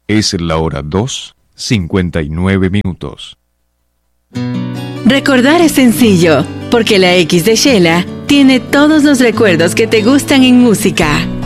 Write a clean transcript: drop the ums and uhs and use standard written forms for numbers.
Es la hora 2:59. Recordar es sencillo, porque la X de Shela tiene todos los recuerdos que te gustan en música.